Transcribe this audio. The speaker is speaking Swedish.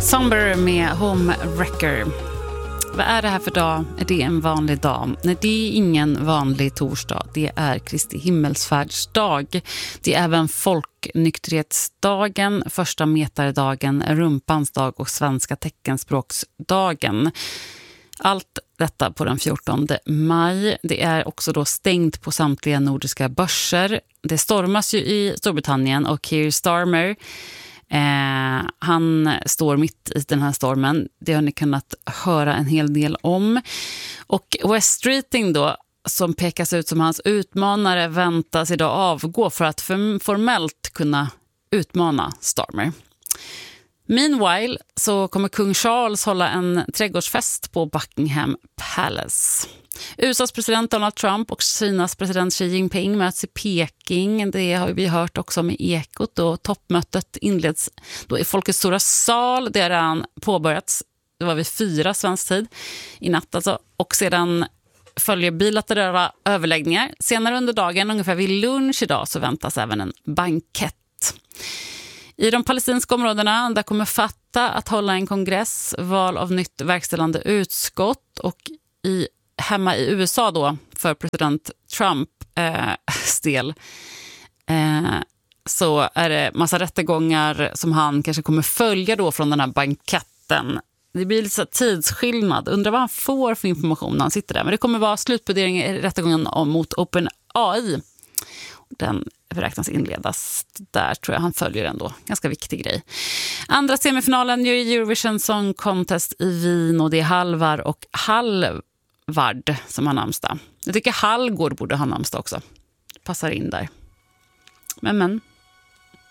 Somber med Homewrecker. Vad är det här för dag? Är det en vanlig dag? Nej, det är ingen vanlig torsdag. Det är Kristi himmelsfärdsdag. Det är även folknykterhetsdagen, första metardagen, rumpans dag och svenska teckenspråksdagen. Allt detta på den 14 maj. Det är också då stängt på samtliga nordiska börser. Det stormas ju i Storbritannien och Keir Starmer, han står mitt i den här stormen. Det har ni kunnat höra en hel del om. Och West Streeting då, som pekas ut som hans utmanare, väntas idag avgå för att formellt kunna utmana Starmer. Meanwhile så kommer kung Charles hålla en trädgårdsfest på Buckingham Palace. USAs president Donald Trump och Kinas president Xi Jinping möts i Peking. Det har vi hört också med Ekot. Och toppmötet inleds då i Folkets stora sal. Det har redan påbörjats. Det var vid 4 svensk tid i natt alltså. Och sedan följer bilaterala överläggningar. Senare under dagen, ungefär vid lunch idag, så väntas även en bankett. I de palestinska områdena där kommer Fatah att hålla en kongress, val av nytt verkställande utskott, och hemma i USA då för president Trump del så är det massa rättegångar som han kanske kommer följa då från den här banketten. Det blir lite så tidsskillnad. Undrar vad han får för information när han sitter där. Men det kommer vara slutplädering i rättegången mot OpenAI. Den beräknas inledas där, tror jag han följer ändå. Ganska viktig grej. Andra semifinalen gör Eurovision Song Contest i Wien, och det är Halvar och Halvard som har namnsdag. Jag tycker Hallgård borde ha namnsdag också. Det passar in där. Men.